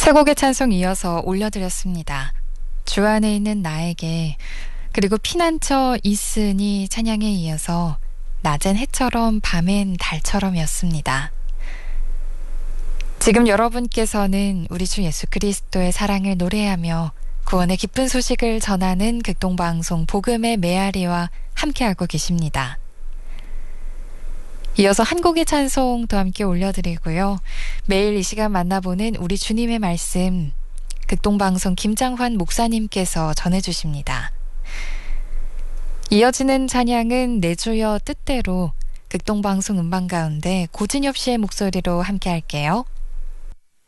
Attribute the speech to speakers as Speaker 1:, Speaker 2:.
Speaker 1: 세 곡의 찬송 이어서 올려드렸습니다. 주 안에 있는 나에게, 그리고 피난처 있으니 찬양에 이어서 낮엔 해처럼 밤엔 달처럼이었습니다. 지금 여러분께서는 우리 주 예수 그리스도의 사랑을 노래하며 구원의 기쁜 소식을 전하는 극동방송 복음의 메아리와 함께하고 계십니다. 이어서 한 곡의 찬송 또 함께 올려드리고요. 매일 이 시간 만나보는 우리 주님의 말씀, 극동방송 김장환 목사님께서 전해주십니다. 이어지는 찬양은 내 주여 뜻대로 극동방송 음반 가운데 고진엽 씨의 목소리로 함께 할게요.